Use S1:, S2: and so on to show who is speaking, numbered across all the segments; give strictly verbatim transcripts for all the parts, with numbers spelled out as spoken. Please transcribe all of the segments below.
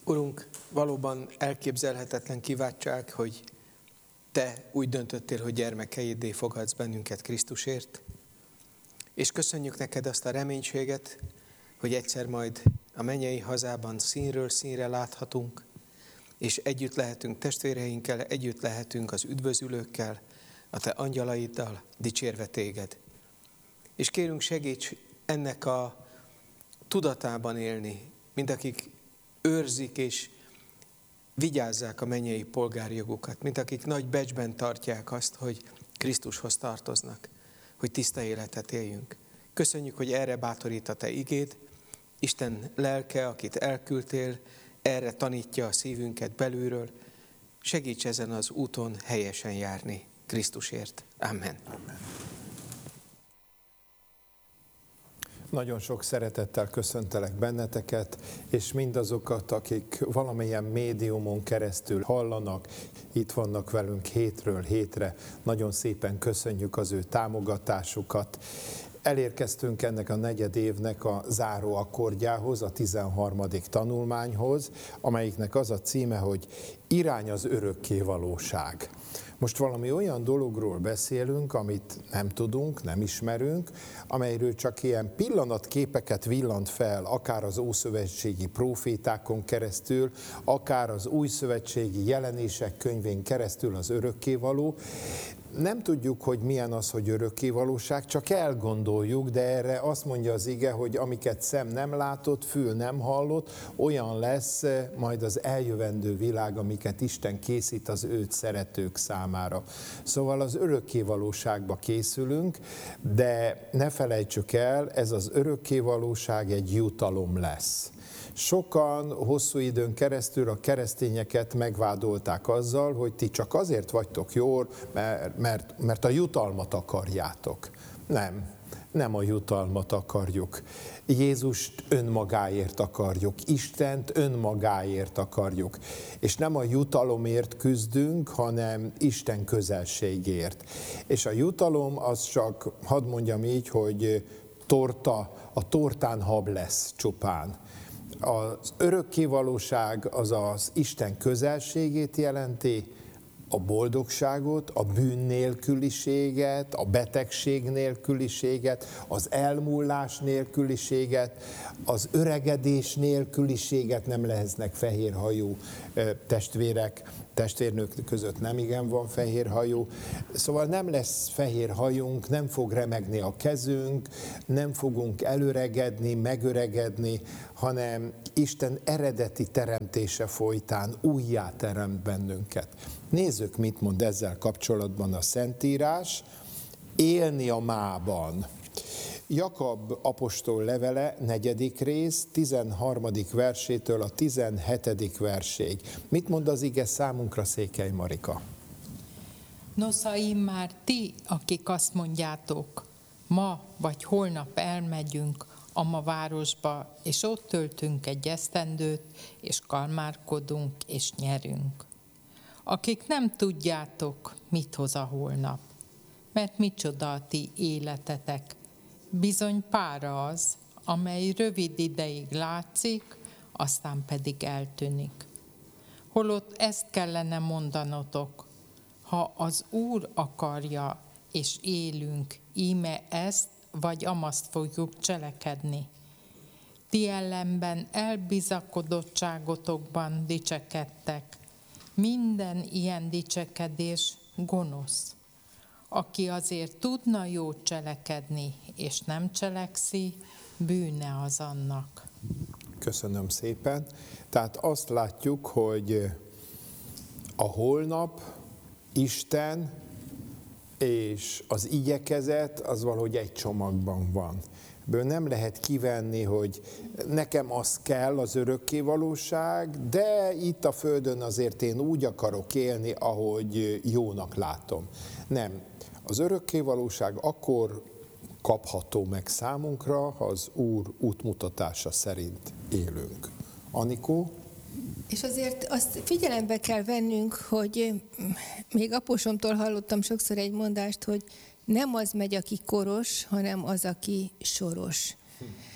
S1: Urunk, valóban elképzelhetetlen kiváltság, hogy Te úgy döntöttél, hogy gyermekeiddé fogadsz bennünket Krisztusért, és köszönjük neked azt a reménységet, hogy egyszer majd a mennyei hazában színről színre láthatunk, és együtt lehetünk testvéreinkkel, együtt lehetünk az üdvözülőkkel, a Te angyalaiddal, dicsérve Téged. És kérünk, segíts ennek a tudatában élni, mint akik őrzik és vigyázzák a mennyei polgárjogukat, mint akik nagy becsben tartják azt, hogy Krisztushoz tartoznak, hogy tiszta életet éljünk. Köszönjük, hogy erre bátorít a Te igéd, Isten lelke, akit elküldtél, erre tanítja a szívünket belülről. Segíts ezen az úton helyesen járni Krisztusért. Amen.
S2: Amen. Nagyon sok szeretettel köszöntelek benneteket, és mindazokat, akik valamilyen médiumon keresztül hallanak, itt vannak velünk hétről hétre. Nagyon szépen köszönjük az ő támogatásukat. Elérkeztünk ennek a negyed évnek a záró akkordjához, a tizenharmadik tanulmányhoz, amelyiknek az a címe, hogy Irány az örökké valóság. Most valami olyan dologról beszélünk, amit nem tudunk, nem ismerünk, amelyről csak ilyen pillanatképeket villant fel, akár az ószövetségi prófétákon keresztül, akár az újszövetségi jelenések könyvén keresztül az örökkévaló. Nem tudjuk, hogy milyen az, hogy örökkévalóság, csak elgondoljuk, de erre azt mondja az ige, hogy amiket szem nem látott, fül nem hallott, olyan lesz majd az eljövendő világ, amiket Isten készít az őt szeretők számára. Szóval az örökkévalóságba készülünk, de ne felejtsük el, ez az örökkévalóság egy jutalom lesz. Sokan hosszú időn keresztül a keresztényeket megvádolták azzal, hogy ti csak azért vagytok jól, mert, mert, mert a jutalmat akarjátok. Nem, nem a jutalmat akarjuk. Jézust önmagáért akarjuk, Istent önmagáért akarjuk. És nem a jutalomért küzdünk, hanem Isten közelségért. És a jutalom az csak, hadd mondjam így, hogy torta, a tortán hab lesz csupán. Az örökkévalóság az az Isten közelségét jelenti, a boldogságot, a bűn nélküliséget, a betegség nélküliséget, az elmúlás nélküliséget, az öregedés nélküliséget. Nem lehetnek fehérhajú testvérek, testvérnők között nem igen van fehér hajú, szóval nem lesz fehér hajunk, nem fog remegni a kezünk, nem fogunk előregedni, megöregedni, hanem Isten eredeti teremtése folytán újjá teremt bennünket. Nézzük, mit mond ezzel kapcsolatban a Szentírás. Élni a mában. Jakab apostol levele, negyedik rész, tizenharmadik versétől a tizenhetedik verséig. Mit mond az ige számunkra, Székely Marika?
S3: Noszaim, már ti, akik azt mondjátok, ma vagy holnap elmegyünk a ma városba, és ott töltünk egy esztendőt, és kalmárkodunk, és nyerünk. Akik nem tudjátok, mit hoz a holnap, mert micsoda a ti életetek, bizony pára az, amely rövid ideig látszik, aztán pedig eltűnik. Holott ezt kellene mondanotok, ha az Úr akarja, és élünk, íme ezt vagy amazt fogjuk cselekedni. Ti ellenben elbizakodottságotokban dicsekedtek. Minden ilyen dicsekedés gonosz. Aki azért tudna jót cselekedni, és nem cselekszi, bűne az annak.
S2: Köszönöm szépen. Tehát azt látjuk, hogy a holnap, Isten és az igyekezet az valahogy egy csomagban van. Ebből nem lehet kivenni, hogy nekem az kell, az örökkévalóság, de itt a Földön azért én úgy akarok élni, ahogy jónak látom. Nem. Az örökkévalóság akkor kapható meg számunkra, ha az Úr útmutatása szerint élünk. Anikó?
S4: És azért azt figyelembe kell vennünk, hogy még apósomtól hallottam sokszor egy mondást, hogy nem az megy, aki koros, hanem az, aki soros.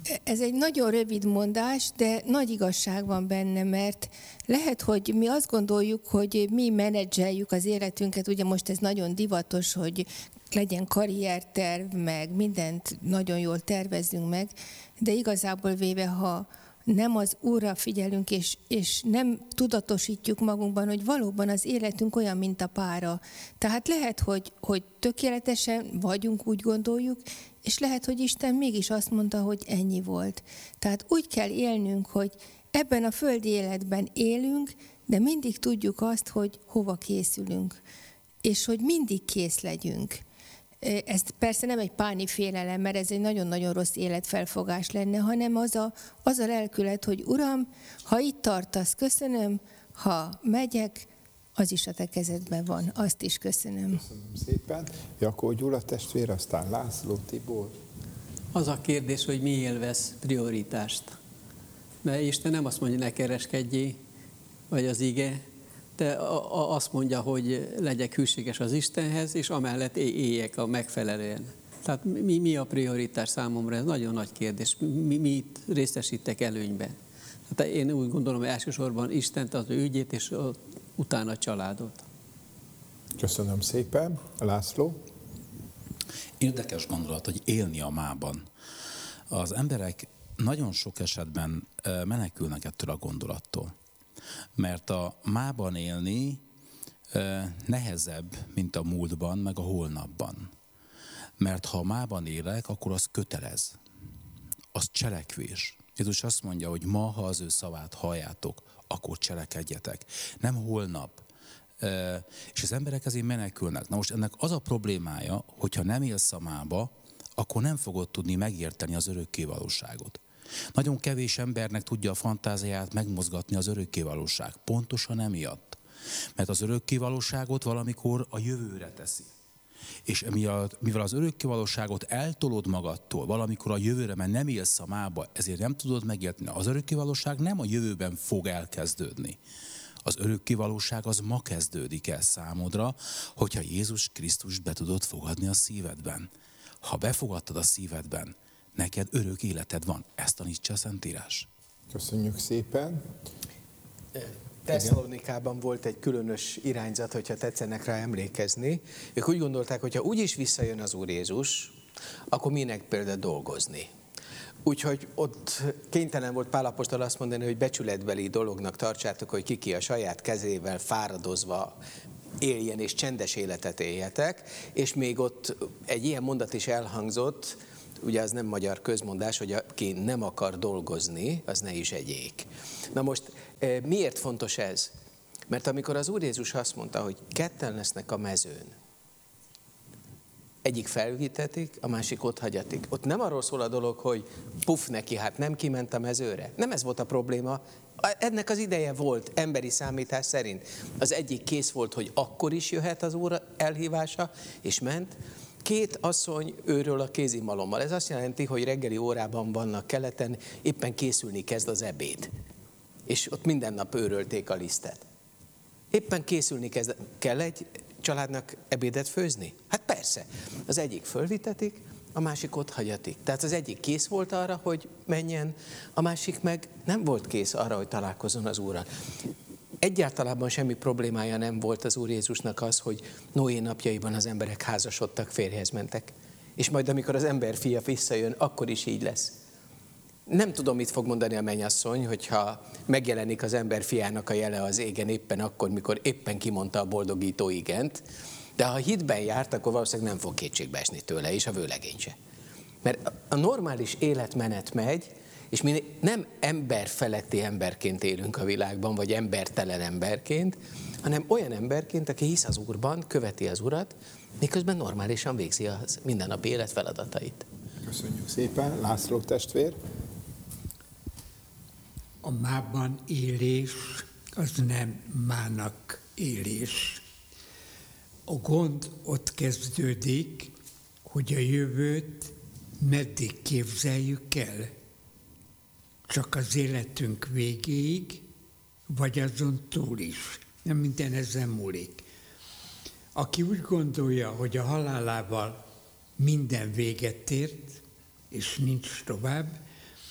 S4: Ez egy nagyon rövid mondás, de nagy igazság van benne, mert lehet, hogy mi azt gondoljuk, hogy mi menedzseljük az életünket, ugye most ez nagyon divatos, hogy legyen karrierterv, meg mindent nagyon jól tervezzünk meg, de igazából véve, ha nem az Úrra figyelünk, és, és nem tudatosítjuk magunkban, hogy valóban az életünk olyan, mint a pára. Tehát lehet, hogy, hogy tökéletesen vagyunk, úgy gondoljuk, és lehet, hogy Isten mégis azt mondta, hogy ennyi volt. Tehát úgy kell élnünk, hogy ebben a földi életben élünk, de mindig tudjuk azt, hogy hova készülünk, és hogy mindig kész legyünk. Ez persze nem egy páni félelem, mert ez egy nagyon-nagyon rossz életfelfogás lenne, hanem az a, az a lelkület, hogy Uram, ha itt tartasz, köszönöm, ha megyek, az is a te kezedben van, azt is köszönöm.
S2: Köszönöm szépen. Jakó Gyula testvér, aztán László Tibor.
S5: Az a kérdés, hogy mi élvez prioritást. Mert Isten nem azt mondja, ne kereskedjél, vagy az ige, de azt mondja, hogy legyek hűséges az Istenhez, és amellett éljek a megfelelően. Tehát mi, mi a prioritás számomra? Ez nagyon nagy kérdés. Mi, mit részesítek előnyben? Tehát én úgy gondolom, hogy elsősorban Istent, az ő ügyét, és utána a családot.
S2: Köszönöm szépen. László?
S6: Érdekes gondolat, hogy élni a mában. Az emberek nagyon sok esetben menekülnek ettől a gondolattól. Mert a mában élni nehezebb, mint a múltban, meg a holnapban. Mert ha a mában élek, akkor az kötelez. Az cselekvés. Jézus azt mondja, hogy ma, ha az ő szavát halljátok, akkor cselekedjetek. Nem holnap. És az emberek ezért menekülnek. Na most ennek az a problémája, hogyha nem élsz a mába, akkor nem fogod tudni megérteni az örökkévalóságot. Nagyon kevés embernek tudja a fantáziáját megmozgatni az örökkévalóság. Pontosan emiatt. Mert az örökkévalóságot valamikor a jövőre teszi. És mivel az örökkévalóságot eltolod magadtól, valamikor a jövőre, mert nem élsz a mába, ezért nem tudod megérteni. Az örökkévalóság nem a jövőben fog elkezdődni. Az örökkévalóság az ma kezdődik el számodra, hogyha Jézus Krisztust be tudod fogadni a szívedben. Ha befogadtad a szívedben, neked örök életed van. Ezt tanítsa a Szentírás.
S2: Köszönjük szépen.
S1: Tesszalonikában volt egy különös irányzat, hogyha tetszenek rá emlékezni. Ők úgy gondolták, hogy ha úgyis visszajön az Úr Jézus, akkor minek például dolgozni. Úgyhogy ott kénytelen volt Pál apostol azt mondani, hogy becsületbeli dolognak tartsátok, hogy ki ki a saját kezével fáradozva éljen és csendes életet éljetek, és még ott egy ilyen mondat is elhangzott, ugye az nem magyar közmondás, hogy aki nem akar dolgozni, az ne is egyék. Na most miért fontos ez? Mert amikor az Úr Jézus azt mondta, hogy ketten lesznek a mezőn, egyik felvitetik, a másik ott hagyatik. Ott nem arról szól a dolog, hogy puf neki, hát nem kiment a mezőre. Nem ez volt a probléma. Ennek az ideje volt, emberi számítás szerint. Az egyik kész volt, hogy akkor is jöhet az Úr elhívása, és ment. Két asszony őről a kézimalommal. Ez azt jelenti, hogy reggeli órában vannak keleten, éppen készülni kezd az ebéd. És ott minden nap őrölték a lisztet. Éppen készülni kezd. Kell egy családnak ebédet főzni? Hát persze. Az egyik fölvitetik, a másik ott hagyatik. Tehát az egyik kész volt arra, hogy menjen, a másik meg nem volt kész arra, hogy találkozzon az Úrral. Egyáltalában semmi problémája nem volt az Úr Jézusnak az, hogy Noé napjaiban az emberek házasodtak, férjhez mentek. És majd amikor az ember fia visszajön, akkor is így lesz. Nem tudom, mit fog mondani a mennyasszony, hogyha megjelenik az ember fiának a jele az égen éppen akkor, mikor éppen kimondta a boldogító igent, de ha hitben járt, akkor valószínűleg nem fog kétségbe esni tőle, és a vőlegény se. Mert a normális életmenet megy, és mi nem ember feletti emberként élünk a világban, vagy embertelen emberként, hanem olyan emberként, aki hisz az Úrban, követi az Urat, miközben normálisan végzi a mindennapi élet feladatait.
S2: Köszönjük szépen. László testvér.
S7: A mában élés az nem mának élés. A gond ott kezdődik, hogy a jövőt meddig képzeljük el. Csak az életünk végéig, vagy azon túl is. Nem minden ezen múlik. Aki úgy gondolja, hogy a halálával minden véget ért, és nincs tovább,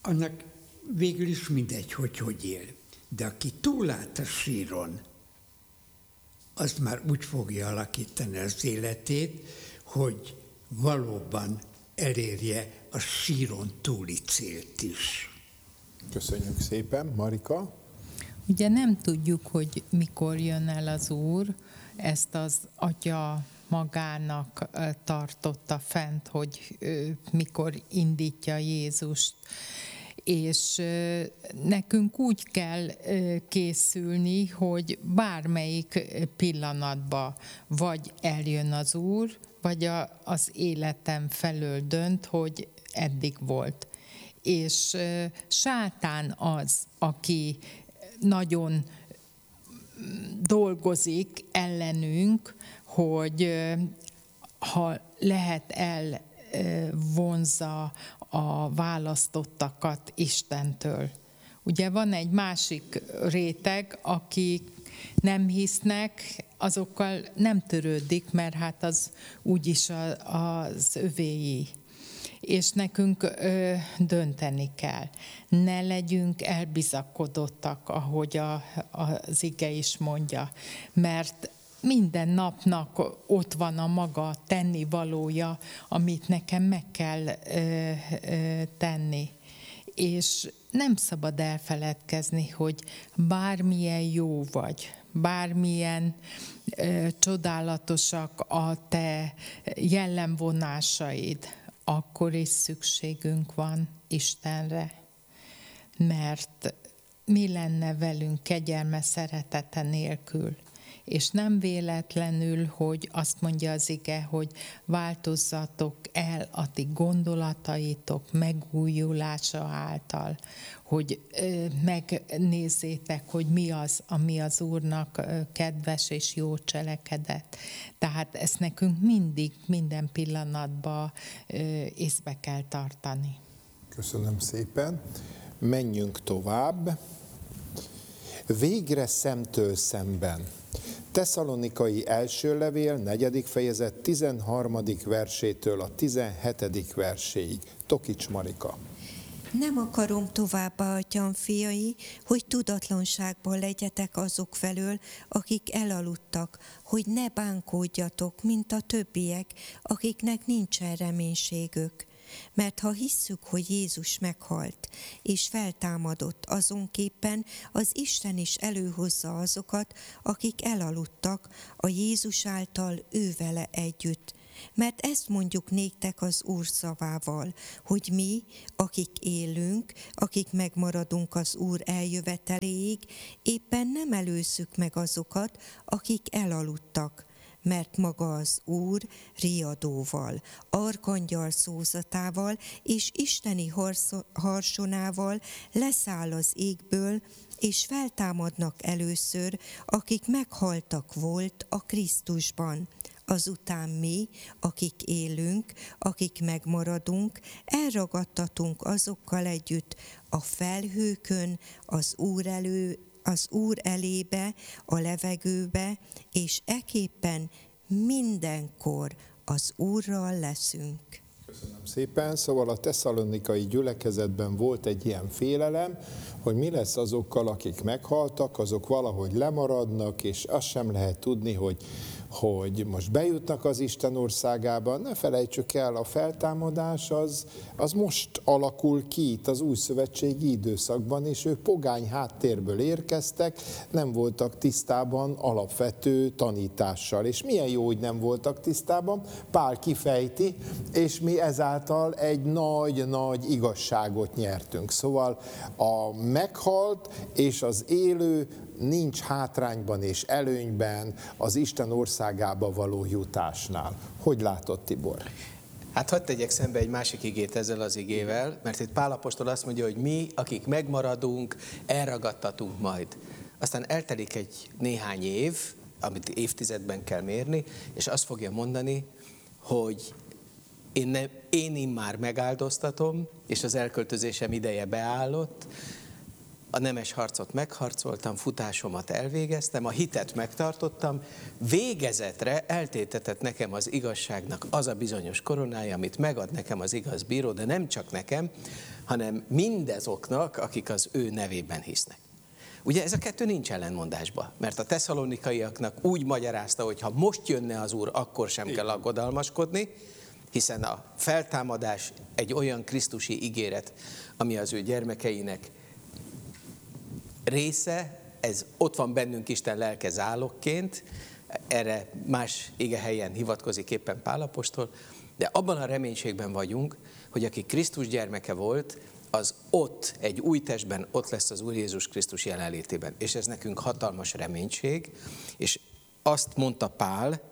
S7: annak végül is mindegy, hogy hogy él. De aki túlát a síron, az már úgy fogja alakítani az életét, hogy valóban elérje a síron túli célt is.
S2: Köszönjük szépen. Marika?
S3: Ugye nem tudjuk, hogy mikor jön el az Úr, ezt az Atya magának tartotta fent, hogy mikor indítja Jézust. És nekünk úgy kell készülni, hogy bármelyik pillanatban vagy eljön az Úr, vagy az életem felől dönt, hogy eddig volt. És sátán az, aki nagyon dolgozik ellenünk, hogy ha lehet elvonza a választottakat Istentől. Ugye van egy másik réteg, akik nem hisznek, azokkal nem törődik, mert hát az úgyis az övéi. És nekünk ö, dönteni kell. Ne legyünk elbizakodottak, ahogy a, az ige is mondja, mert minden napnak ott van a maga tennivalója, amit nekem meg kell ö, ö, tenni. És nem szabad elfeledkezni, hogy bármilyen jó vagy, bármilyen ö, csodálatosak a te jellemvonásaid, akkor is szükségünk van Istenre. Mert mi lenne velünk kegyelme, szeretete nélkül? És nem véletlenül, hogy azt mondja az ige, hogy változzatok el a ti gondolataitok megújulása által, hogy megnézzétek, hogy mi az, ami az Úrnak kedves és jó cselekedet. Tehát ezt nekünk mindig, minden pillanatban észbe kell tartani.
S2: Köszönöm szépen. Menjünk tovább. Végre szemtől szemben. Tesszalonikai első levél, negyedik fejezet, tizenharmadik versétől a tizenhetedik verséig. Tokics Marika.
S8: Nem akarom továbbá, atyám fiai, hogy tudatlanságban legyetek azok felől, akik elaludtak, hogy ne bánkódjatok, mint a többiek, akiknek nincsen reménységük. Mert ha hisszük, hogy Jézus meghalt és feltámadott, azonképpen az Isten is előhozza azokat, akik elaludtak a Jézus által ő vele együtt. Mert ezt mondjuk néktek az Úr szavával, hogy mi, akik élünk, akik megmaradunk az Úr eljöveteléig, éppen nem előzzük meg azokat, akik elaludtak. Mert maga az Úr riadóval, arkangyal szózatával és isteni harsonával leszáll az égből, és feltámadnak először, akik meghaltak volt a Krisztusban. Azután mi, akik élünk, akik megmaradunk, elragadtatunk azokkal együtt a felhőkön, az Úr elő, az Úr elébe, a levegőbe, és eképpen mindenkor az Úrral leszünk.
S2: Köszönöm szépen. Szóval a tesszalonikai gyülekezetben volt egy ilyen félelem, hogy mi lesz azokkal, akik meghaltak, azok valahogy lemaradnak, és azt sem lehet tudni, hogy hogy most bejutnak az Isten országába. Ne felejtsük el, a feltámadás az, az most alakul ki itt az újszövetségi időszakban, és ők pogány háttérből érkeztek, nem voltak tisztában alapvető tanítással. És milyen jó, hogy nem voltak tisztában, Pál kifejti, és mi ezáltal egy nagy-nagy igazságot nyertünk. Szóval a meghalt és az élő nincs hátrányban és előnyben az Isten országába való jutásnál. Hogy látod, Tibor?
S1: Hát hadd tegyek szembe egy másik igét ezzel az igével, mert itt Pál apostol azt mondja, hogy mi, akik megmaradunk, elragadtatunk majd. Aztán eltelik egy néhány év, amit évtizedben kell mérni, és azt fogja mondani, hogy én, ne, én immár megáldoztatom, és az elköltözésem ideje beállott, a nemes harcot megharcoltam, futásomat elvégeztem, a hitet megtartottam, végezetre eltétetett nekem az igazságnak az a bizonyos koronája, amit megad nekem az igaz bíró, de nem csak nekem, hanem mindazoknak, akik az ő nevében hisznek. Ugye ez a kettő nincs ellentmondásban, mert a tesszalonikaiaknak úgy magyarázta, hogy ha most jönne az Úr, akkor sem kell aggodalmaskodni, hiszen a feltámadás egy olyan krisztusi ígéret, ami az ő gyermekeinek része, ez ott van bennünk Isten lelke zálogként, erre más igehelyen hivatkozik éppen Pál apostol, de abban a reménységben vagyunk, hogy aki Krisztus gyermeke volt, az ott, egy új testben, ott lesz az Úr Jézus Krisztus jelenlétében. És ez nekünk hatalmas reménység, és azt mondta Pál,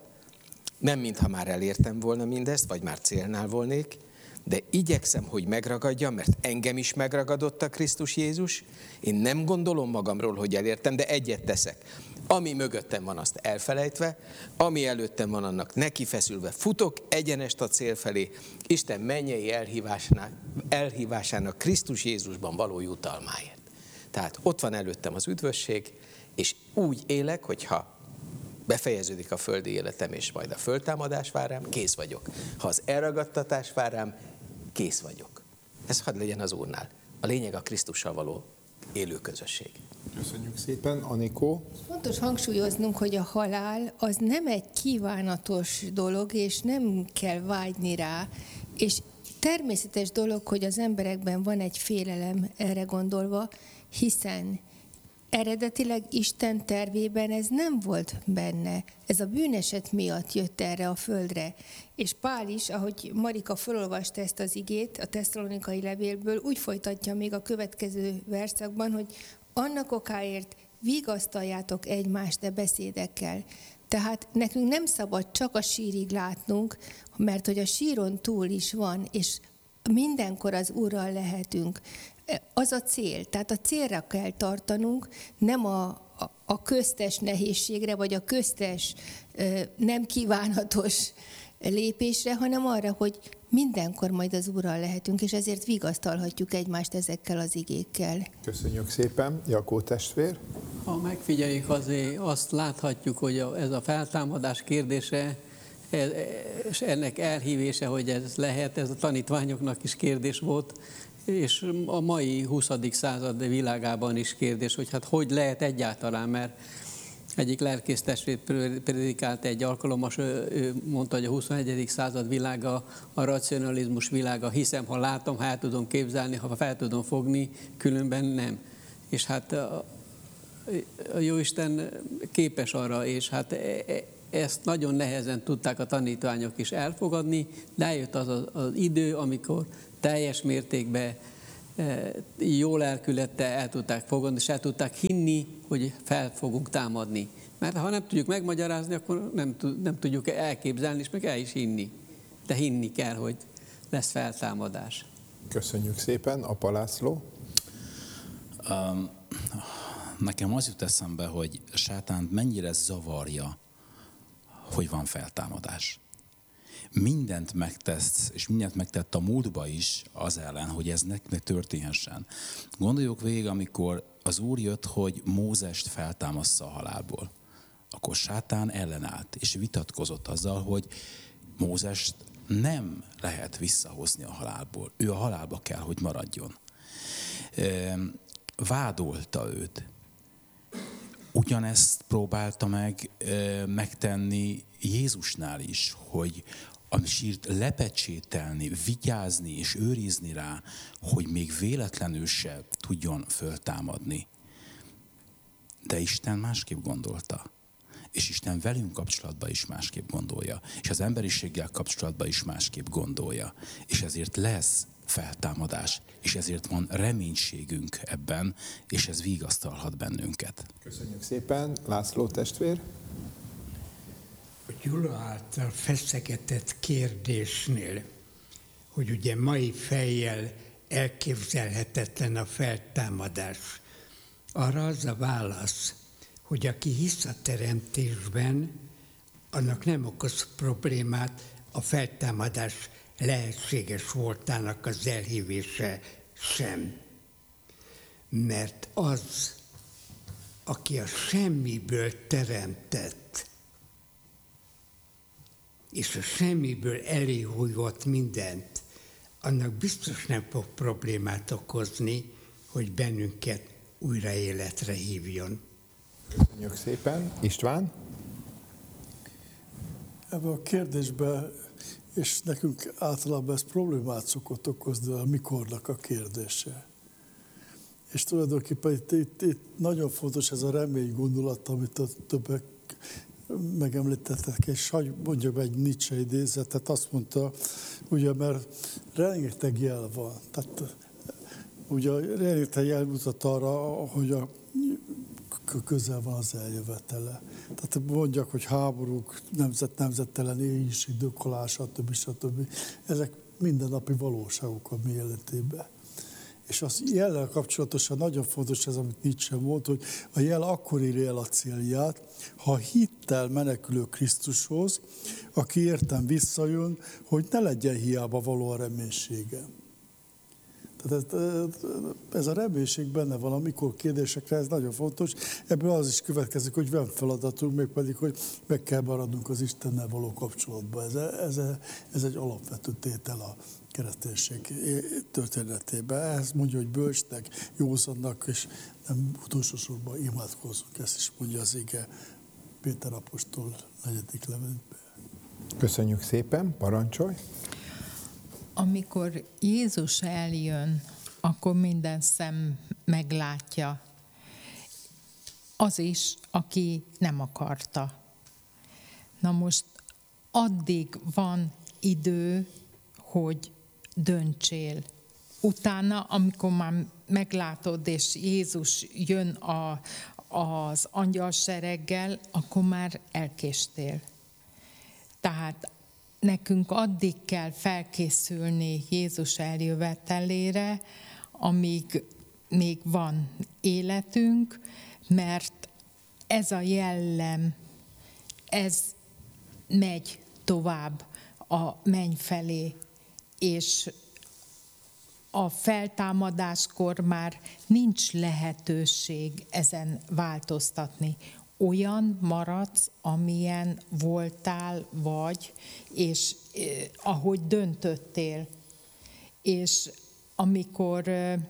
S1: nem mintha már elértem volna mindezt, vagy már célnál volnék, de igyekszem, hogy megragadjam, mert engem is megragadott a Krisztus Jézus. Én nem gondolom magamról, hogy elértem, de egyet teszek. Ami mögöttem van, azt elfelejtve, ami előttem van, annak nekifeszülve futok egyenest a cél felé, Isten mennyei elhívásának, elhívásának Krisztus Jézusban való jutalmáért. Tehát ott van előttem az üdvösség, és úgy élek, hogyha befejeződik a földi életem, és majd a föltámadás vár rám, kész vagyok. Ha az elragadtatás vár rám, kész vagyok. Ez hadd legyen az Úrnál. A lényeg a Krisztussal való élő közösség.
S2: Köszönjük szépen, Anikó.
S4: Fontos hangsúlyoznunk, hogy a halál az nem egy kívánatos dolog, és nem kell vágyni rá, és természetes dolog, hogy az emberekben van egy félelem erre gondolva, hiszen eredetileg Isten tervében ez nem volt benne. Ez a bűneset miatt jött erre a földre. És Pál is, ahogy Marika felolvasta ezt az igét a tesszalonikai levélből, úgy folytatja még a következő verszakban, hogy annak okáért vigasztaljátok egymást de beszédekkel. Tehát nekünk nem szabad csak a sírig látnunk, mert hogy a síron túl is van, és mindenkor az Úrral lehetünk. Az a cél, tehát a célra kell tartanunk, nem a, a, a köztes nehézségre, vagy a köztes nem kívánatos lépésre, hanem arra, hogy mindenkor majd az Úrral lehetünk, és ezért vigasztalhatjuk egymást ezekkel az igékkel.
S2: Köszönjük szépen, Jakó testvér.
S5: Ha megfigyeljük, azért azt láthatjuk, hogy ez a feltámadás kérdése, és ennek elhívése, hogy ez lehet, ez a tanítványoknak is kérdés volt, és a mai huszadik század világában is kérdés, hogy hát hogy lehet egyáltalán, mert egyik lelkész testvér predikált egy alkalommal, ő mondta, hogy a huszonegyedik század világa a racionalizmus világa, hiszem, ha látom, ha el tudom képzelni, ha fel tudom fogni, különben nem. És hát a Jóisten képes arra, és hát ezt nagyon nehezen tudták a tanítványok is elfogadni, de eljött az az, az idő, amikor teljes mértékben jó lelkülettel el tudták fogadni, és el tudták hinni, hogy fel fogunk támadni. Mert ha nem tudjuk megmagyarázni, akkor nem, nem tudjuk elképzelni, és meg el is hinni. De hinni kell, hogy lesz feltámadás.
S2: Köszönjük szépen, Apa László.
S6: Um, nekem az jut eszembe, hogy sátánt mennyire zavarja, hogy van feltámadás. Mindent megtesz, és mindent megtett a múltba is az ellen, hogy ez ne történhessen. Gondoljuk végig, amikor az Úr jött, hogy Mózest feltámassza a halálból. Akkor sátán ellenállt, és vitatkozott azzal, hogy Mózest nem lehet visszahozni a halálból. Ő a halálba kell, hogy maradjon. Vádolta őt. Ugyanezt próbálta meg megtenni Jézusnál is, hogy a sírt lepecsételni, vigyázni és őrizni rá, hogy még véletlenül se tudjon föltámadni. De Isten másképp gondolta. És Isten velünk kapcsolatban is másképp gondolja. És az emberiséggel kapcsolatban is másképp gondolja. És ezért lesz feltámadás. És ezért van reménységünk ebben, és ez vigasztalhat bennünket.
S2: Köszönjük szépen. László testvér.
S7: A Gyula által feszegetett kérdésnél, hogy ugye mai fejjel elképzelhetetlen a feltámadás. Arra az a válasz, hogy aki hisz a teremtésben, annak nem okoz problémát a feltámadás lehetséges voltának az elhívése sem. mert az, aki a semmiből teremtett, és a semmiből eléhújott mindent, annak biztos nem fog problémát okozni, hogy bennünket újra életre hívjon.
S2: Köszönjük szépen. István?
S9: Ebben a kérdésben, és nekünk általában ez problémát szokott okozni, a mikornak a kérdése. És tulajdonképpen itt, itt, itt nagyon fontos ez a remény gondolat, amit a többek megemlítettek, és hagy mondjam egy Nietzsche idézetet, azt mondta, ugye, mert rengeteg jel van. Tehát ugye rengeteg jel mutat arra, hogy a közel van az eljövetele. Tehát mondják, hogy háborúk, nemzet-nemzettelen éhínség, dökolás, stb. stb. Ezek mindennapi valóságok a mi életében. És az jellel kapcsolatosan nagyon fontos ez, amit Nietzsche mondta, hogy a jel akkor éri el a célját, ha hittel menekülő Krisztushoz, aki értem visszajön, hogy ne legyen hiába való a reménysége. Tehát ez, ez a reménység benne van, amikor kérdésekre, ez nagyon fontos. Ebből az is következik, hogy van feladatunk, mégpedig, hogy meg kell maradnunk az Istennel való kapcsolatban. Ez, ez, ez egy alapvető tétel a kereszténység történetében. Ehhez mondja, hogy bölcsnek, józannak, és nem utolsó sorban imádkozzunk. Ezt is mondja az ige Péter apostol negyedik levelében.
S2: Köszönjük szépen, parancsolj!
S3: Amikor Jézus eljön, akkor minden szem meglátja. Az is, aki nem akarta. Na most addig van idő, hogy döntsél. Utána, amikor már meglátod, és Jézus jön a, az angyalsereggel, akkor már elkéstél. Tehát nekünk addig kell felkészülni Jézus eljövetelére, amíg még van életünk, mert ez a jellem, ez megy tovább a menny felé, és a feltámadáskor már nincs lehetőség ezen változtatni. Olyan maradsz, amilyen voltál, vagy, és eh, ahogy döntöttél. És amikor eh,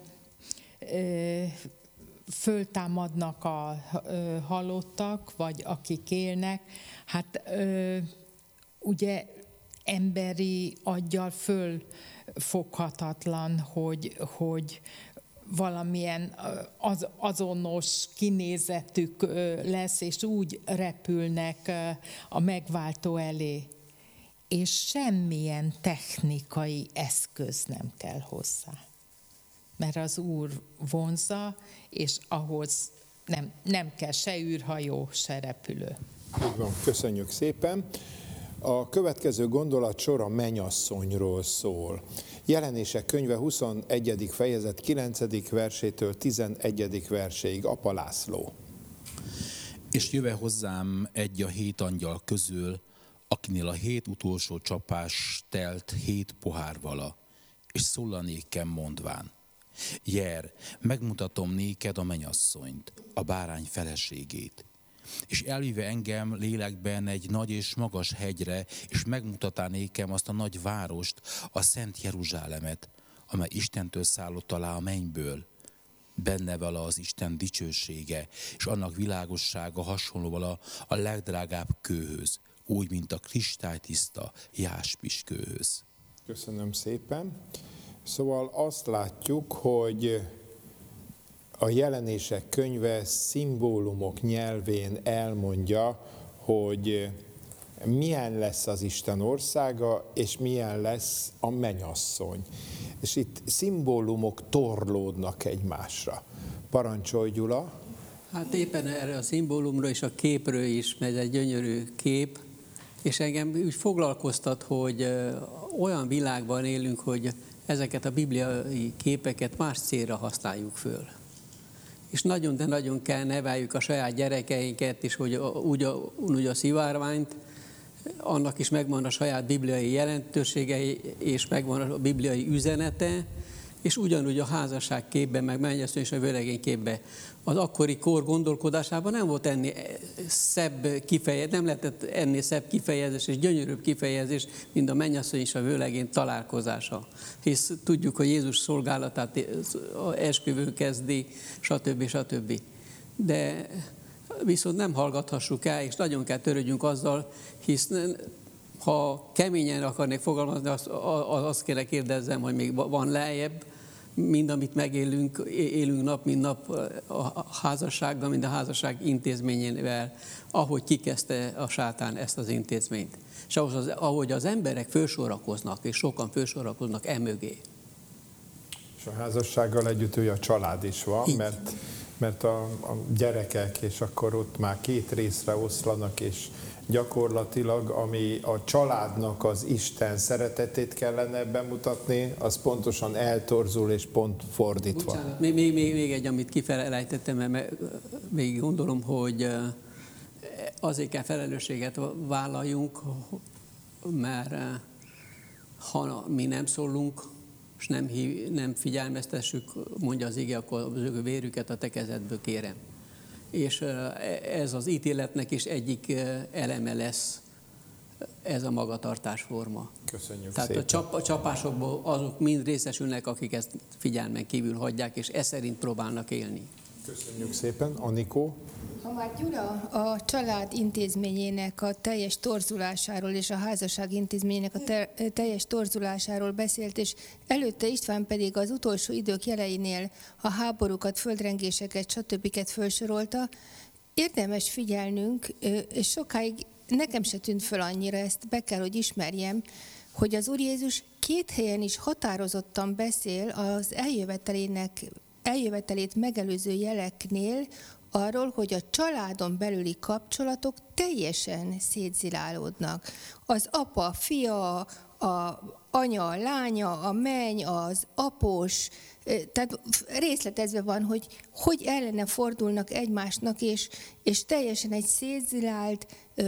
S3: eh, föltámadnak a eh, halottak, vagy akik élnek, hát eh, ugye emberi aggyal fölfoghatatlan, hogy, hogy valamilyen az, azonos kinézetük lesz, és úgy repülnek a megváltó elé. És semmilyen technikai eszköz nem kell hozzá. Mert az Úr vonzza, és ahhoz nem, nem kell se űrhajó, se repülő.
S2: Így van, köszönjük szépen. A következő gondolatsor a mennyasszonyról szól. Jelenések könyve huszonegyedik fejezet kilencedik versétől tizenegyedik verséig. Apa László.
S6: És jöve hozzám egy a hét angyal közül, akinél a hét utolsó csapás telt hét pohár vala, és szólanékem mondván. Jer, megmutatom néked a mennyasszonyt, a bárány feleségét. És elvive engem lélekben egy nagy és magas hegyre, és megmutatá nékem azt a nagy várost, a Szent Jeruzsálemet, amely Istentől szállott alá a mennyből. Benne vala az Isten dicsősége, és annak világossága hasonló vala a legdrágább kőhöz, úgy, mint a kristálytiszta jáspis kőhöz.
S2: Köszönöm szépen. Szóval azt látjuk, hogy a Jelenések könyve szimbólumok nyelvén elmondja, hogy milyen lesz az Isten országa, és milyen lesz a mennyasszony. És itt szimbólumok torlódnak egymásra. Parancsolj, Gyula!
S5: Hát éppen erre a szimbólumról és a képről is, mert egy gyönyörű kép, és engem úgy foglalkoztat, hogy olyan világban élünk, hogy ezeket a bibliai képeket más célra használjuk föl. És nagyon, de nagyon kell neveljük a saját gyerekeinket, és hogy úgy a, úgy a szivárványt, annak is megvan a saját bibliai jelentősége, és megvan a bibliai üzenete, És ugyanúgy a házasság képben, meg mennyasszony és a vőlegény képben, az akkori kor gondolkodásában nem volt ennél szebb kifejezés, nem lehetett ennél szebb kifejezés és gyönyörűbb kifejezés, mint a mennyasszony és a vőlegény találkozása. Hisz tudjuk, hogy Jézus szolgálatát esküvőn kezdi, stb. stb. De viszont nem hallgathassuk el, és nagyon kell törődjünk azzal, hisz ha keményen akarnék fogalmazni, azt, azt kéne kérdezzem, hogy még van lejjebb, mind amit megélünk, élünk nap, mint nap a házassággal, mind a házasság intézményével, ahogy kikezdte a sátán ezt az intézményt. És ahhoz az, ahogy az emberek fölsorakoznak, és sokan fölsorakoznak emögé.
S2: És a házassággal együtt ő a család is van, mert, mert a, a gyerekek, és akkor ott már két részre oszlanak, és gyakorlatilag, ami a családnak az Isten szeretetét kellene bemutatni, az pontosan eltorzul, és pont fordítva.
S5: Bocsánat, még, még, még egy, amit kifelejtettem, mert még gondolom, hogy azért kell felelősséget vállaljunk, mert ha mi nem szólunk, és nem, hív, nem figyelmeztessük, mondja az ige, akkor az ő vérüket a te kezedből kérem. És ez az ítéletnek is egyik eleme lesz, ez a magatartásforma.
S2: Köszönjük
S5: Tehát
S2: szépen.
S5: a, csap, a csapásokból azok mind részesülnek, akik ezt figyelmen kívül hagyják, és e szerint próbálnak élni.
S2: Köszönjük szépen. Anikó?
S4: Ha már Gyula a család intézményének a teljes torzulásáról és a házasság intézményének a te, teljes torzulásáról beszélt, és előtte István pedig az utolsó idők jeleinél a háborúkat, földrengéseket, stb. Felsorolta, érdemes figyelnünk, és sokáig nekem se tűnt föl annyira, ezt be kell, hogy ismerjem, hogy az Úr Jézus két helyen is határozottan beszél az eljövetelének, eljövetelét megelőző jeleknél arról, hogy a családon belüli kapcsolatok teljesen szétzilálódnak. Az apa, fia, a anya, lánya, a menny, az após, tehát részletezve van, hogy hogy ellene fordulnak egymásnak, és, és teljesen egy szétzilált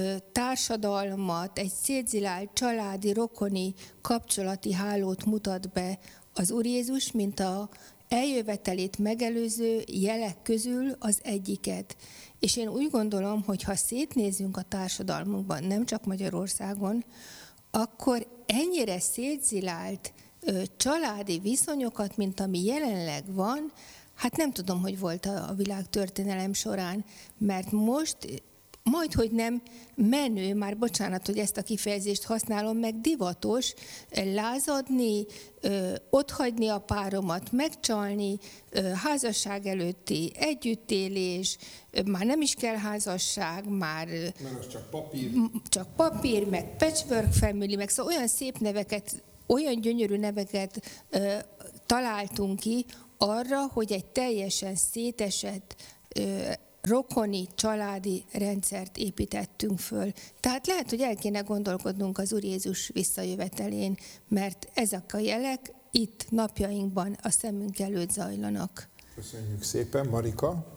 S4: társadalmat, egy szétzilált családi, rokoni kapcsolati hálót mutat be az Úr Jézus, mint a eljövetelét megelőző jelek közül az egyiket. És én úgy gondolom, hogy ha szétnézünk a társadalmunkban, nem csak Magyarországon, akkor ennyire szétzilált ö, családi viszonyokat, mint ami jelenleg van, hát nem tudom, hogy volt a, a világ történelem során, mert most majdhogy nem menő, már bocsánat, hogy ezt a kifejezést használom, meg divatos lázadni, ö, otthagyni a páromat, megcsalni, ö, házasság előtti együttélés, ö, már nem is kell házasság, már
S2: Mert az csak papír.
S4: csak papír, meg patchwork family, meg szóval olyan szép neveket, olyan gyönyörű neveket ö, találtunk ki arra, hogy egy teljesen szétesett ö, rokoni, családi rendszert építettünk föl. Tehát lehet, hogy el kéne gondolkodnunk az Úr Jézus visszajövetelén, mert ezek a jelek itt napjainkban a szemünk előtt zajlanak.
S2: Köszönjük szépen. Marika?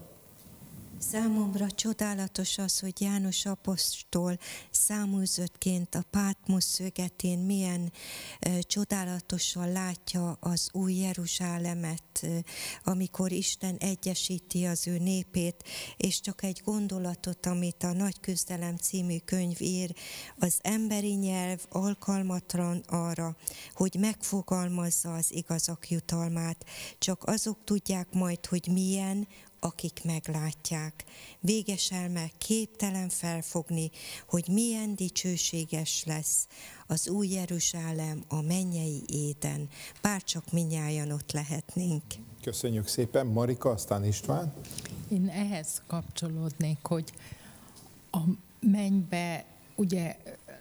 S8: Számomra csodálatos az, hogy János apostol száműzöttként a Pátmosz szögetén milyen e, csodálatosan látja az új Jeruzsálemet, e, amikor Isten egyesíti az ő népét, és csak egy gondolatot, amit a Nagy Küzdelem című könyv ír, az emberi nyelv alkalmatlan arra, hogy megfogalmazza az igazak jutalmát, csak azok tudják majd, hogy milyen, akik meglátják. Véges elme képtelen felfogni, hogy milyen dicsőséges lesz az új Jeruzsálem, a mennyei Éden. Bárcsak minnyájan ott lehetnénk.
S2: Köszönjük szépen. Marika, aztán István.
S3: Én ehhez kapcsolódnék, hogy a mennybe ugye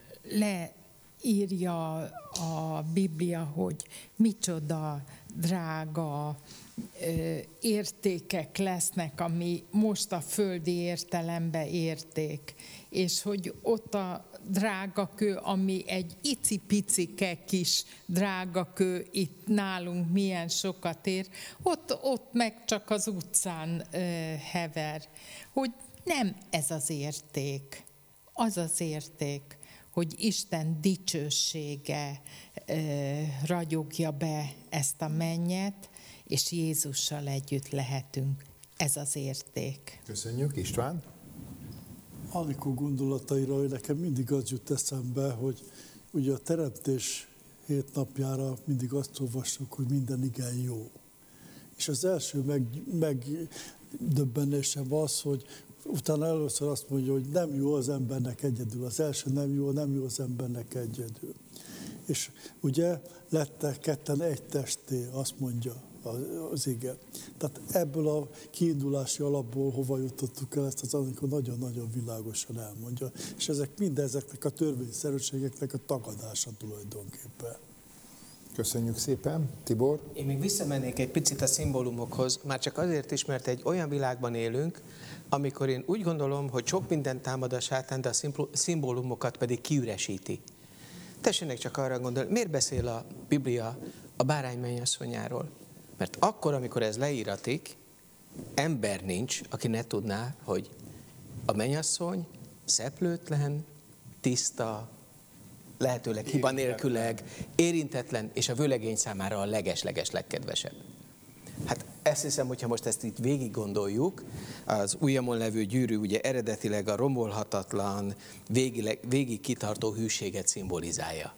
S3: leírja a Biblia, hogy micsoda drága értékek lesznek, ami most a földi értelembe érték, és hogy ott a drágakő, ami egy icipicike kis drágakő itt nálunk milyen sokat ér, ott, ott meg csak az utcán hever, hogy nem ez az érték, az az érték, hogy Isten dicsősége ö, ragyogja be ezt a mennyet, és Jézussal együtt lehetünk. Ez az érték.
S2: Köszönjük, István.
S9: Anikó gondolataira, hogy nekem mindig az jut eszembe, hogy ugye a teremtés hét napjára mindig azt olvassuk, hogy minden igen jó. És az első meg, megdöbbenésem az, hogy utána először azt mondja, hogy nem jó az embernek egyedül. Az első nem jó, nem jó az embernek egyedül. És ugye lettek ketten egy testé, azt mondja az ige. Tehát ebből a kiindulási alapból hova jutottuk el, ezt az Anikó nagyon-nagyon világosan elmondja. És ezek mindezeknek a törvényszerűségeknek a tagadása tulajdonképpen.
S2: Köszönjük szépen. Tibor?
S1: Én még visszamennék egy picit a szimbólumokhoz, már csak azért is, mert egy olyan világban élünk, amikor én úgy gondolom, hogy sok mindent támad a sátán, de a szimbólumokat pedig kiüresíti. Tessenek csak arra gondolni, miért beszél a Biblia a bárány mennyasszonyáról? Mert akkor, amikor ez leíratik, ember nincs, aki ne tudná, hogy a mennyasszony szeplőtlen, tiszta, lehetőleg hiba nélküleg, érintetlen, és a vőlegény számára a leges-leges legkedvesebb. Hát ezt hiszem, hogyha most ezt így végig gondoljuk, az ujjamon levő gyűrű ugye eredetileg a romolhatatlan, végig, végig kitartó hűséget szimbolizálja.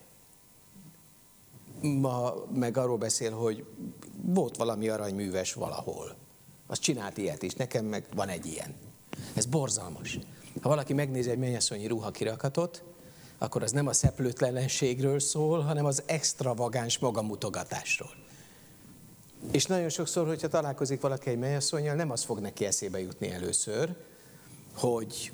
S1: Ma meg arról beszél, hogy volt valami aranyműves valahol. Az csinált ilyet is, nekem meg van egy ilyen. Ez borzalmas. Ha valaki megnézi egy mennyasszonyi ruhakirakatot, akkor az nem a szeplőtlenségről szól, hanem az extravagáns magamutogatásról. És nagyon sokszor, hogyha találkozik valaki egy mennyasszonnyal, nem az fog neki eszébe jutni először, hogy,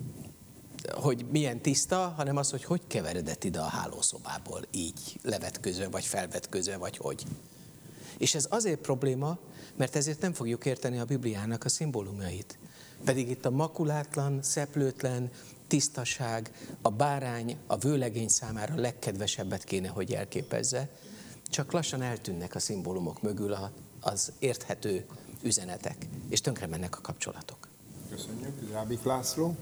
S1: hogy milyen tiszta, hanem az, hogy hogy keveredett ide a hálószobából, így levetközve, vagy felvetközve, vagy hogy. És ez azért probléma, mert ezért nem fogjuk érteni a Bibliának a szimbólumait. Pedig itt a makulátlan, szeplőtlen, tisztaság, a bárány, a vőlegény számára legkedvesebbet kéne, hogy elképezze, csak lassan eltűnnek a szimbólumok mögül az érthető üzenetek, és tönkre mennek a kapcsolatok.
S2: Köszönjük, Rábik László.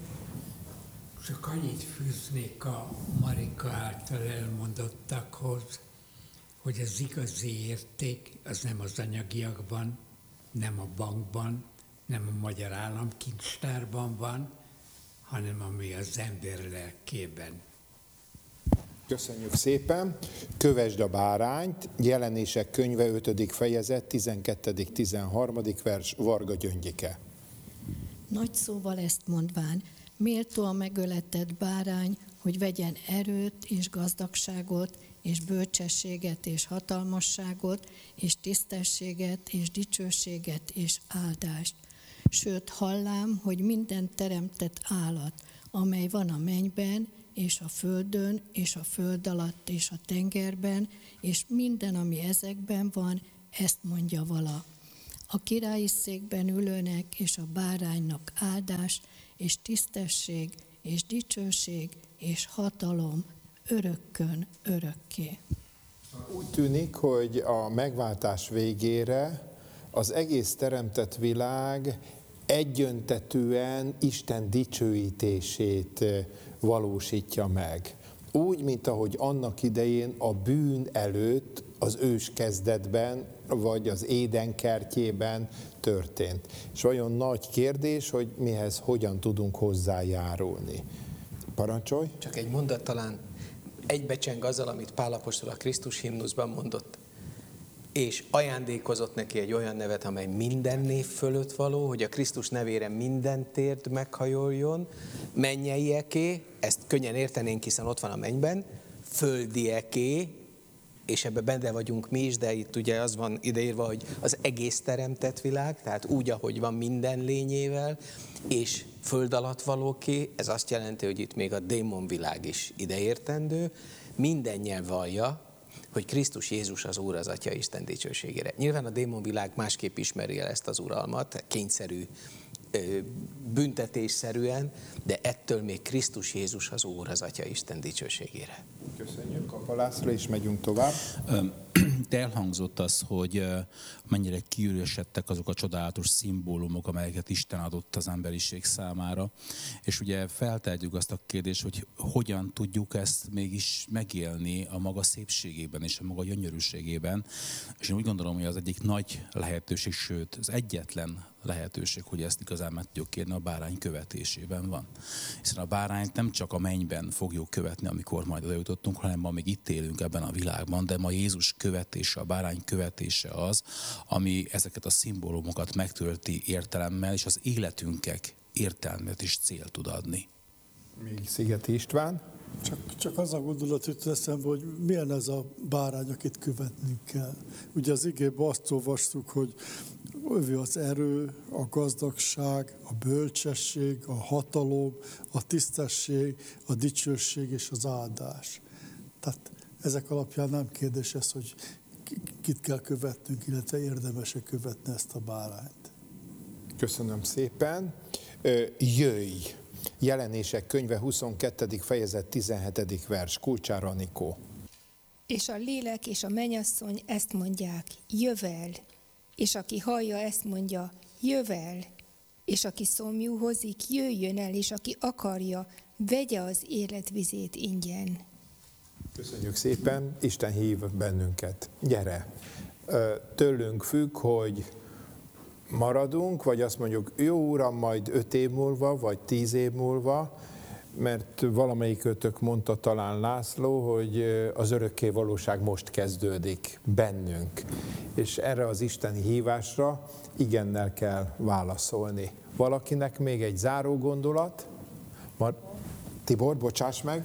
S7: Csak annyit fűznék a Marika által elmondottakhoz, hogy az igazi érték az nem az anyagiakban, nem a bankban, nem a magyar államkincstárban van, hanem ami az ember lelkében.
S2: Köszönjük szépen. Kövesd a bárányt, Jelenések könyve ötödik fejezet, tizenkettedik tizenharmadik vers, Varga Gyöngyike.
S10: Nagy szóval ezt mondván, méltó a megöletett bárány, hogy vegyen erőt és gazdagságot, és bölcsességet és hatalmasságot, és tisztességet és dicsőséget és áldást. Sőt, hallám, hogy minden teremtett állat, amely van a mennyben, és a földön, és a föld alatt, és a tengerben, és minden, ami ezekben van, ezt mondja vala. A királyi székben ülőnek és a báránynak áldás, és tisztesség, és dicsőség, és hatalom örökkön örökké.
S2: Úgy tűnik, hogy a megváltás végére az egész teremtett világ egyöntetűen Isten dicsőítését valósítja meg. Úgy, mint ahogy annak idején a bűn előtt az őskezdetben, vagy az Éden kertjében történt. És olyan nagy kérdés, hogy mihez hogyan tudunk hozzájárulni. Parancsolj!
S1: Csak egy mondat talán egybecseng azzal, amit Pál apostol a Krisztus himnuszban mondott, és ajándékozott neki egy olyan nevet, amely minden név fölött való, hogy a Krisztus nevére minden térd meghajoljon, mennyieké, ezt könnyen értenénk, hiszen ott van a mennyben, földieké, és ebben benne vagyunk mi is, de itt ugye az van ideírva, hogy az egész teremtett világ, tehát úgy, ahogy van minden lényével, és föld alatt valóké, ez azt jelenti, hogy itt még a démonvilág is ideértendő, minden nyelv vallja, hogy Krisztus Jézus az Úr, az Atya Isten dicsőségére. Nyilván a démonvilág másképp ismeri el ezt az uralmat, kényszerű, büntetésszerűen, de ettől még Krisztus Jézus az Úr, az Atya Isten dicsőségére.
S2: Köszönjük, Kapa László, és megyünk tovább.
S6: de elhangzott az, hogy mennyire kiüresedtek azok a csodálatos szimbólumok, amelyeket Isten adott az emberiség számára. És ugye feltehetjük azt a kérdést, hogy hogyan tudjuk ezt mégis megélni a maga szépségében és a maga gyönyörűségében. És én úgy gondolom, hogy az egyik nagy lehetőség, sőt, az egyetlen lehetőség, hogy ezt igazán meg tudjuk kérni, a bárány követésében van. Hiszen a bárányt nem csak a mennyben fogjuk követni, amikor majd oda jutottunk, hanem ma még itt élünk ebben a világban, de ma Jézus követése, a bárány követése az, ami ezeket a szimbólumokat megtölti értelemmel, és az életünknek értelmet és célt tud adni.
S2: Még Szigeti István?
S9: Csak, csak az a gondolat jut eszembe, hogy milyen ez a bárány, akit követnünk kell. Ugye az igében azt olvastuk, hogy övé az erő, a gazdagság, a bölcsesség, a hatalom, a tisztesség, a dicsőség és az áldás. Tehát ezek alapján nem kérdés ez, hogy kit kell követnünk, illetve érdemes-e követni ezt a bárányt.
S2: Köszönöm szépen. Jöjj! Jelenések könyve huszonkettő fejezet tizenhetedik vers. Kulcsára Anikó.
S4: És a lélek és a mennyasszony ezt mondják, jövel, és aki hallja, ezt mondja, jövel, és aki szomjúhozik, jöjjön el, és aki akarja, vegye az életvizét ingyen.
S2: Köszönjük szépen, Isten hív bennünket. Gyere! Tőlünk függ, hogy maradunk, vagy azt mondjuk, jó Uram, majd öt év múlva, vagy tíz év múlva, mert valamelyikőtök mondta talán László, hogy az örökké valóság most kezdődik bennünk. És erre az isteni hívásra igennel kell válaszolni. Valakinek még egy záró gondolat? Mar- Tibor, bocsáss meg!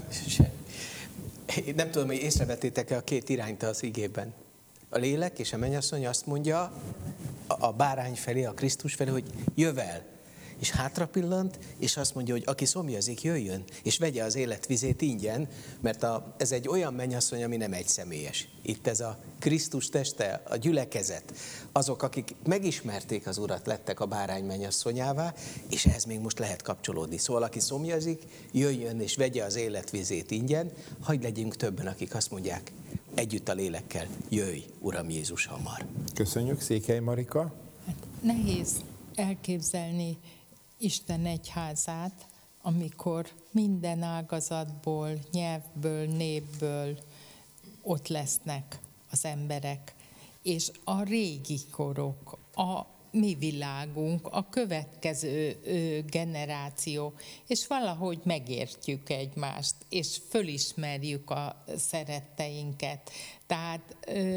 S1: Én nem tudom, hogy észrevettétek-e a két irányt az igében. A lélek és a mennyasszony azt mondja a bárány felé, a Krisztus felé, hogy jövel. És hátrapillant, és azt mondja, hogy aki szomjazik, jöjjön, és vegye az életvizét ingyen, mert a, ez egy olyan mennyasszony, ami nem egyszemélyes. Itt ez a Krisztus teste, a gyülekezet, azok, akik megismerték az Urat, lettek a bárány mennyasszonyává, és ehhez még most lehet kapcsolódni. Szóval aki szomjazik, jöjjön, és vegye az életvizét ingyen, hadd legyünk többen, akik azt mondják, együtt a lélekkel, jöjj, Uram Jézus, hamar.
S2: Köszönjük, Székely Marika.
S3: Hát nehéz elképzelni Isten egyházát, amikor minden ágazatból, nyelvből, népből ott lesznek az emberek. És a régi korok, a mi világunk, a következő generáció, és valahogy megértjük egymást, és fölismerjük a szeretteinket. Tehát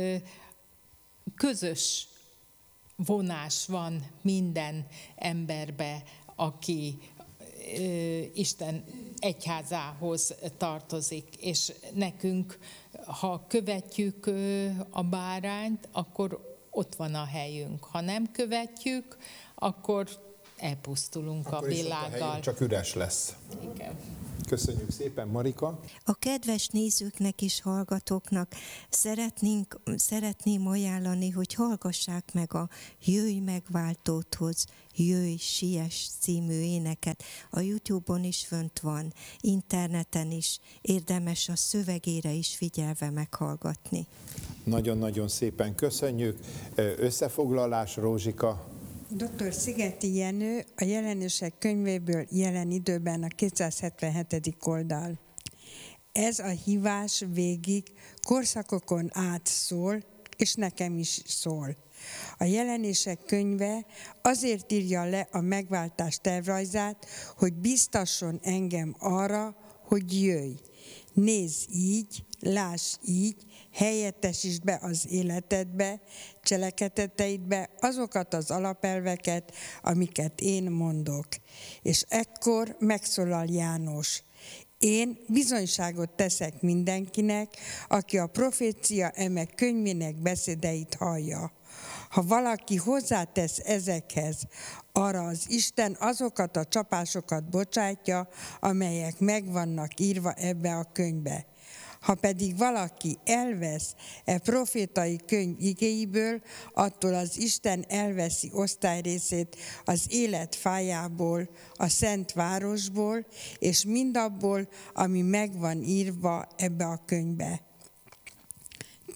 S3: közös vonás van minden emberbe, aki Isten egyházához tartozik, és nekünk, ha követjük a bárányt, akkor ott van a helyünk. Ha nem követjük, akkor elpusztulunk
S2: akkor
S3: a világgal.
S2: A csak üres lesz.
S3: Igen.
S2: Köszönjük szépen, Marika.
S8: A kedves nézőknek és hallgatóknak szeretnénk, szeretném ajánlani, hogy hallgassák meg a Jöjj megváltódhoz, Jöjj, siess című éneket. A YouTube-on is fönt van, interneten is, érdemes a szövegére is figyelve meghallgatni.
S2: Nagyon-nagyon szépen köszönjük. Összefoglalás, Rózsika.
S11: doktor Szigeti Jenő, a Jelenések könyvéből, Jelen időben, a kétszázhetvenhetedik oldal. Ez a hívás végig korszakokon át szól, és nekem is szól. A Jelenések könyve azért írja le a megváltás tervrajzát, hogy biztasson engem arra, hogy jöjj. Nézz így, láss így, helyettesítsd be az életedbe, cselekedeteidbe azokat az alapelveket, amiket én mondok. És ekkor megszólal János. Én bizonyságot teszek mindenkinek, aki a profécia eme könyvének beszédeit hallja. Ha valaki hozzátesz ezekhez, arra az Isten azokat a csapásokat bocsátja, amelyek meg vannak írva ebbe a könyvbe. Ha pedig valaki elvesz e profétai könyv igéiből, attól az Isten elveszi osztályrészét az élet fájából, a szent városból, és mindabból, ami meg van írva ebbe a könyvbe.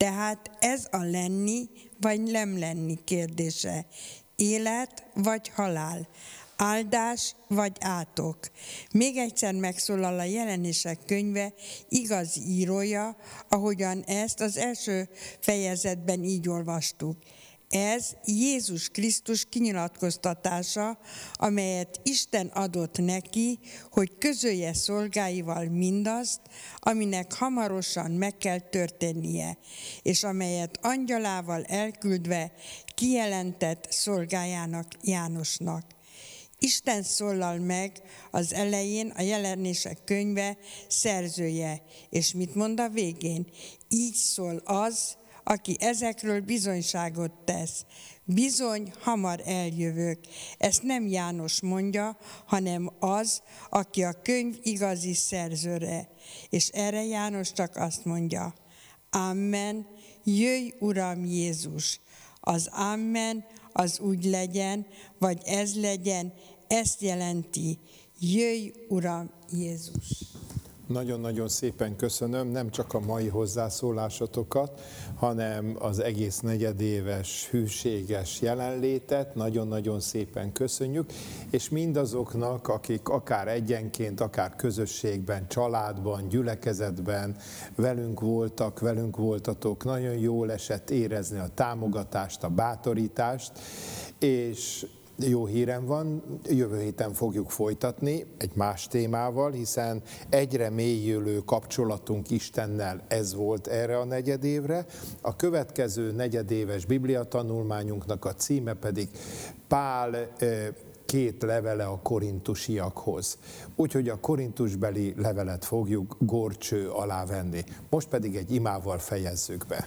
S11: Tehát ez a lenni vagy nem lenni kérdése. Élet vagy halál. Áldás vagy átok. Még egyszer megszólal a Jelenések könyve igaz írója, ahogyan ezt az első fejezetben így olvastuk. Ez Jézus Krisztus kinyilatkoztatása, amelyet Isten adott neki, hogy közölje szolgáival mindazt, aminek hamarosan meg kell történnie, és amelyet angyalával elküldve kijelentett szolgájának, Jánosnak. Isten szólal meg az elején a Jelenések könyve szerzője, és mit mond a végén? Így szól az, aki ezekről bizonyságot tesz. Bizony, hamar eljövök. Ezt nem János mondja, hanem az, aki a könyv igazi szerzőre. És erre János csak azt mondja, Amen, jöjj Uram Jézus. Az Amen, az úgy legyen, vagy ez legyen, ezt jelenti, jöjj Uram Jézus.
S2: Nagyon-nagyon szépen köszönöm nem csak a mai hozzászólásotokat, hanem az egész negyedéves, hűséges jelenlétet. Nagyon-nagyon szépen köszönjük, és mindazoknak, akik akár egyenként, akár közösségben, családban, gyülekezetben velünk voltak, velünk voltatok, nagyon jól esett érezni a támogatást, a bátorítást, és jó hírem van, jövő héten fogjuk folytatni egy más témával, hiszen egyre mélyülő kapcsolatunk Istennel ez volt erre a negyedévre. A következő negyedéves bibliatanulmányunknak a címe pedig Pál két levele a korintusiakhoz. Úgyhogy a korintusbeli levelet fogjuk górcső alá venni. Most pedig egy imával fejezzük be.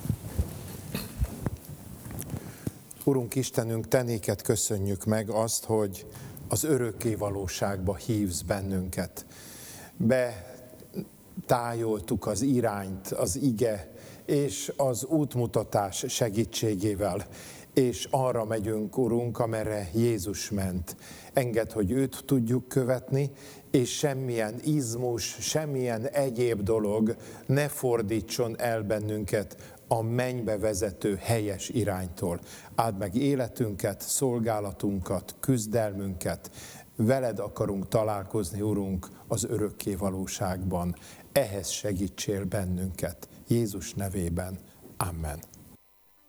S2: Urunk Istenünk, te néked köszönjük meg azt, hogy az örökké valóságba hívsz bennünket. Betájoltuk az irányt, az ige és az útmutatás segítségével, és arra megyünk, Urunk, amerre Jézus ment. Engedd, hogy őt tudjuk követni, és semmilyen izmus, semmilyen egyéb dolog ne fordítson el bennünket a mennybe vezető helyes iránytól. Áld meg életünket, szolgálatunkat, küzdelmünket. Veled akarunk találkozni, Urunk, az örökké valóságban. Ehhez segítsél bennünket. Jézus nevében. Amen.